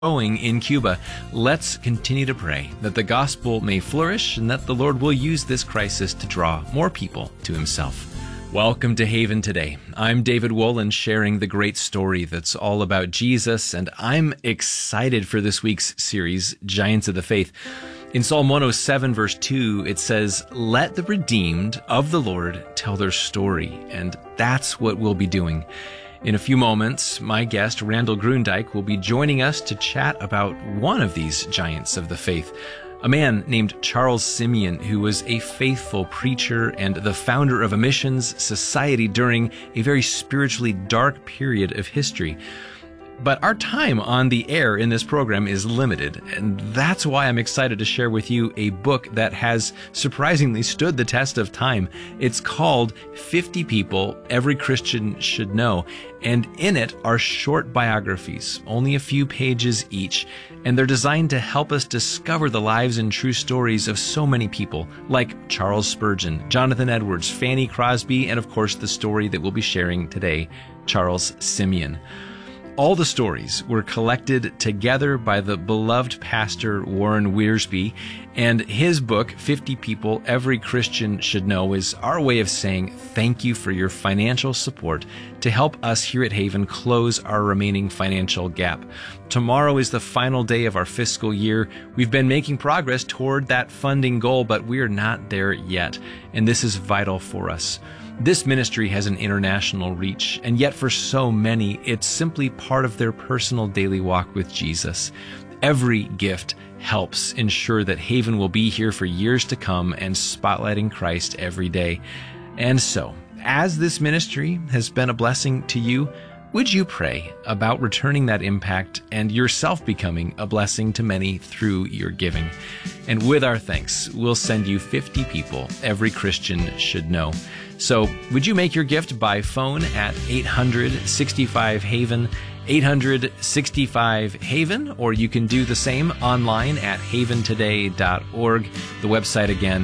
growing in Cuba. Let's continue to pray that the gospel may flourish and that the Lord will use this crisis to draw more people to himself. Welcome to Haven Today. I'm David Wolin, sharing the great story that's all about Jesus, and I'm excited for this week's series, Giants of the Faith. In Psalm 107, verse 2, it says, "Let the redeemed of the Lord tell their story," and that's what we'll be doing. In a few moments, my guest, Randall Grundyke, will be joining us to chat about one of these giants of the faith, a man named Charles Simeon, who was a faithful preacher and the founder of a missions society during a very spiritually dark period of history. But our time on the air in this program is limited, and that's why I'm excited to share with you a book that has surprisingly stood the test of time. It's called 50 People Every Christian Should Know, and in it are short biographies, only a few pages each, and they're designed to help us discover the lives and true stories of so many people, like Charles Spurgeon, Jonathan Edwards, Fanny Crosby, and of course the story that we'll be sharing today, Charles Simeon. All the stories were collected together by the beloved pastor Warren Wiersbe, and his book, 50 People Every Christian Should Know, is our way of saying thank you for your financial support to help us here at Haven close our remaining financial gap. Tomorrow is the final day of our fiscal year. We've been making progress toward that funding goal, but we are not there yet, and this is vital for us. This ministry has an international reach, and yet for so many, it's simply part of their personal daily walk with Jesus. Every gift helps ensure that Haven will be here for years to come and spotlighting Christ every day. And so, as this ministry has been a blessing to you, would you pray about returning that impact and yourself becoming a blessing to many through your giving? And with our thanks, we'll send you 50 people every Christian should know. So would you make your gift by phone at 800-65-HAVEN, 800-65-HAVEN, or you can do the same online at haventoday.org. The website again,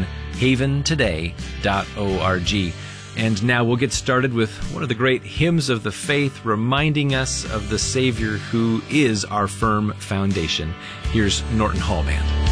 haventoday.org. And now we'll get started with one of the great hymns of the faith, reminding us of the Savior who is our firm foundation. Here's Norton Hall Band.